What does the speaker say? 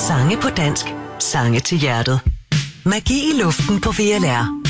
Sange på dansk. Sange til hjertet. Magi i luften på VLR.